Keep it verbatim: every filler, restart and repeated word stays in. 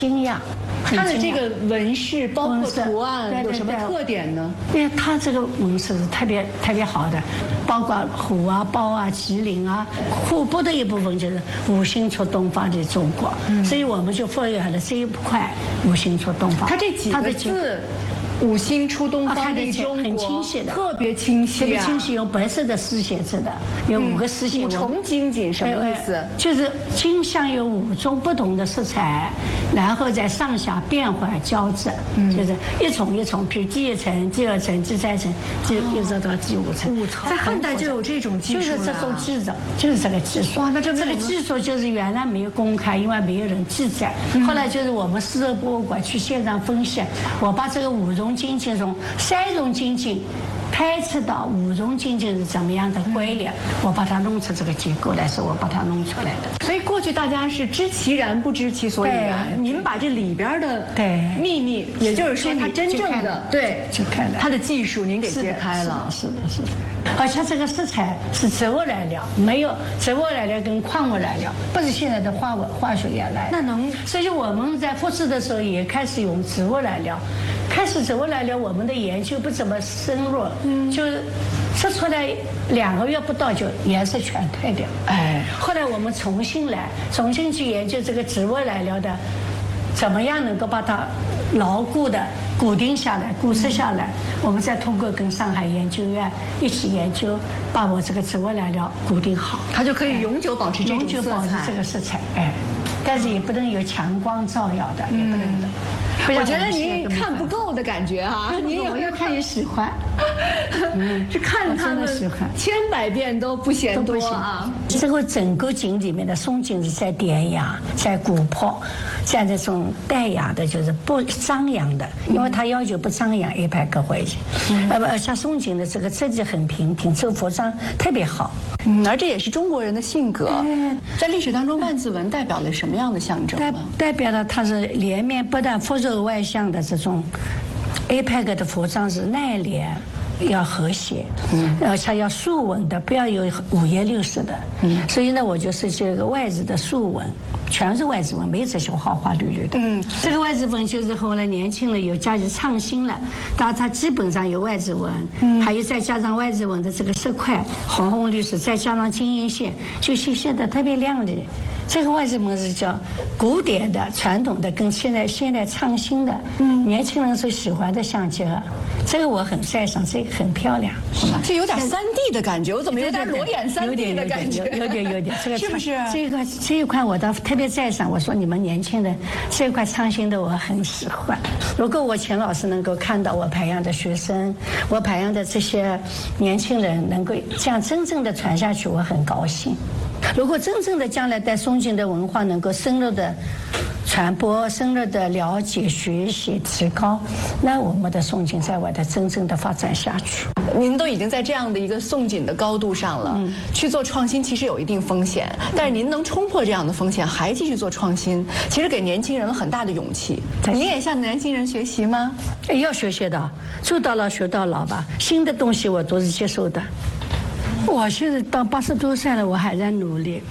惊讶。 它的这个纹饰包括图案有什么特点呢？ 因为它这个纹饰是特别特别好的，包括虎啊、豹啊、麒麟啊，虎部的一部分就是五行出东方的中国，嗯、所以我们就发掘了这一块五行出东方。 它这几个字。五星出东方的中国， 很清晰的， 特别清晰、啊， 特别清晰，用白色的丝写字的，有五个丝写。 五重金锦什么意思？ 就是金像有五种不同的色彩，然后在上下变换交织，嗯、就是一重一重，比如第一层、第二层、第三层，就一直到第五层。 五层，在汉代就有这种技术， 就是这种技术，就是这个技术。 哇，那这这个技术就是原来没有公开，因为没有人记载。嗯、后来就是我们丝绸博物馆去现场分析，我把这个五种金锦从三种金锦拍测到五种金锦是怎么样的规律，我把它弄出这个结构来，是我把它弄出来的。 所以过去大家是知其然不知其所以然，您把这里边的对秘密，也就是说它真正的对就看了它的技术，您给揭开了。 是的，是的。而且这个色彩是植物染料，没有植物染料跟矿物染料，不是现在的化化学染料。 那能， 所以我们在复制的时候也开始用植物染料。开始植物染料，我们的研究不怎么深入，嗯，就测出来两个月不到就颜色全退掉。哎，后来我们重新来，重新去研究这个植物染料的，怎么样能够把它牢固的固定下来、固设下来。我们再通过跟上海研究院一起研究，把我这个植物染料固定好， 它就可以永久保持这种永久保持这个色彩。哎，但是也不能有强光照耀的，也不能的。 我觉得您看不够的感觉哈， 您有越看越喜欢， 是看他们千百遍都不嫌多啊。 这个整个景里面的松景是在典雅、在古朴、在这种淡雅的，就是不张扬的，因为他要求不张扬，一拍各回去。呃不，像松景的这个设计很平平，这个服装特别好。 嗯，而这也是中国人的性格。在历史当中，万字纹代表了什么样的象征呢？ 代表了它是连面不但复肉外向的这种 A P E C 的服装是内敛。要和谐，嗯，而且要竖纹的，不要有五颜六色的，嗯，所以呢，我就设计了个外字的竖纹，全是外字纹，没这些花花绿绿的，嗯，这个外字纹就是后来年轻人有加以创新了，但它基本上有外字纹，嗯，还有再加上外字纹的这个色块，红红绿色，再加上金银线，就显现得特别亮丽。这个外字纹是叫古典的、传统的，跟现在现在创新的，嗯，年轻人所喜欢的相结合。这个我很赞赏，这个很漂亮， 这有点三 D 的感觉，我怎么有点裸眼三 D 的感觉？ 有点有点，这个是不是？ 这一块这一块我倒特别赞赏，我说你们年轻人这一块创新的我很喜欢。如果我钱老师能够看到我培养的学生，我培养的这些年轻人能够这样真正的传下去，我很高兴。如果真正的将来在松景的文化能够深入的传播、深入的了解、学习、提高，那我们的松景才会的真正的发展下去。 您都已经在这样的一个松景的高度上了，嗯、去做创新其实有一定风险，但是您能冲破这样的风险，还继续做创新，其实给年轻人了很大的勇气。您也向年轻人学习吗？ 要学习的，做到老学到老吧。新的东西我都是接受的。我现在到八十多岁了，我还在努力。